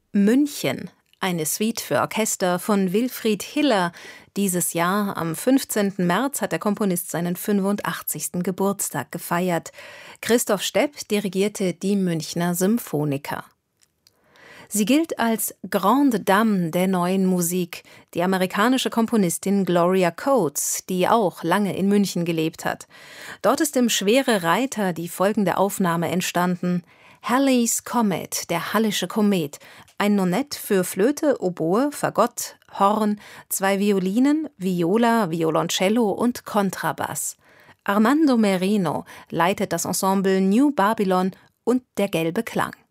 München, eine Suite für Orchester von Wilfried Hiller. Dieses Jahr, am 15. März, hat der Komponist seinen 85. Geburtstag gefeiert. Christoph Stepp dirigierte die Münchner Symphoniker. Sie gilt als Grande Dame der neuen Musik, die amerikanische Komponistin Gloria Coates, die auch lange in München gelebt hat. Dort ist im Schwere Reiter die folgende Aufnahme entstanden: Halley's Comet, der Hallische Komet, ein Nonett für Flöte, Oboe, Fagott, Horn, 2 Violinen, Viola, Violoncello und Kontrabass. Armando Merino leitet das Ensemble New Babylon und der gelbe Klang.